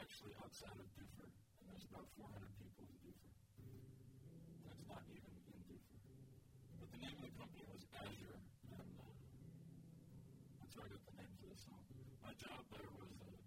actually outside of Duffer, and there's about 400 people in Duffer. That's not even in Duffer. But the name of the company was Azure, and that's where I got the name for the song. My job there was